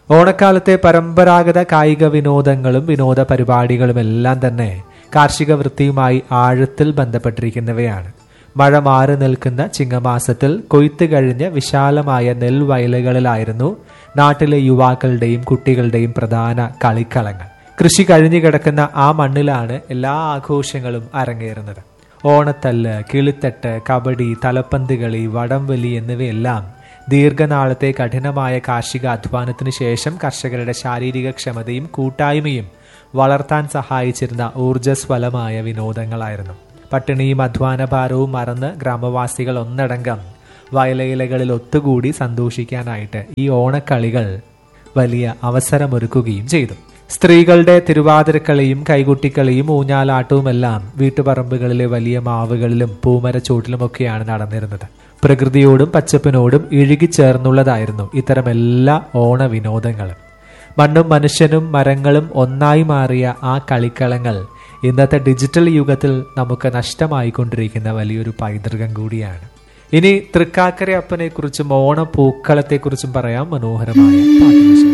ഓണക്കാലത്തെ പരമ്പരാഗത കായിക വിനോദങ്ങളും വിനോദ പരിപാടികളും എല്ലാം തന്നെ കാർഷിക വൃത്തിയുമായി ആഴത്തിൽ ബന്ധപ്പെട്ടിരിക്കുന്നവയാണ്. മഴ മാറി നിൽക്കുന്ന ചിങ്ങമാസത്തിൽ കൊയ്ത്ത് കഴിഞ്ഞ് വിശാലമായ നെൽവയലുകളിലായിരുന്നു നാട്ടിലെ യുവാക്കളുടെയും കുട്ടികളുടെയും പ്രധാന കളിക്കളങ്ങൾ. കൃഷി കഴിഞ്ഞു കിടക്കുന്ന ആ മണ്ണിലാണ് എല്ലാ ആഘോഷങ്ങളും അരങ്ങേറുന്നത്. ഓണത്തല്ല്, കിളിത്തട്ട്, കബഡി, തലപ്പന്ത് കളി, വടംവലി എന്നിവയെല്ലാം ദീർഘനാളത്തെ കഠിനമായ കാർഷിക അധ്വാനത്തിന് ശേഷം കർഷകരുടെ ശാരീരിക ക്ഷമതയും കൂട്ടായ്മയും വളർത്താൻ സഹായിച്ചിരുന്ന ഊർജ്ജസ്വലമായ വിനോദങ്ങളായിരുന്നു. പട്ടിണിയും അധ്വാനഭാരവും മറന്ന് ഗ്രാമവാസികൾ ഒന്നടങ്കം വയലയിലകളിൽ ഒത്തുകൂടി സന്തോഷിക്കാനായിട്ട് ഈ ഓണക്കളികൾ വലിയ അവസരമൊരുക്കുകയും ചെയ്തു. സ്ത്രീകളുടെ തിരുവാതിരക്കളിയും കൈകുട്ടിക്കളിയും ഊഞ്ഞാലാട്ടവുമെല്ലാം വീട്ടുപറമ്പുകളിലെ വലിയ മാവുകളിലും പൂമരച്ചോട്ടിലുമൊക്കെയാണ് നടന്നിരുന്നത്. പ്രകൃതിയോടും പച്ചപ്പിനോടും ഇഴുകിച്ചേർന്നുള്ളതായിരുന്നു ഇത്തരം എല്ലാ ഓണവിനോദങ്ങളും. മണ്ണും മനുഷ്യനും മരങ്ങളും ഒന്നായി മാറിയ ആ കളിക്കളങ്ങൾ ഇന്നത്തെ ഡിജിറ്റൽ യുഗത്തിൽ നമുക്ക് നഷ്ടമായിക്കൊണ്ടിരിക്കുന്ന വലിയൊരു പൈതൃകം കൂടിയാണ്. ഇനി തൃക്കാക്കര അപ്പനെ കുറിച്ചും ഓണപ്പൂക്കളത്തെക്കുറിച്ചും പറയാം മനോഹരമായ പാട്ടുകൾ.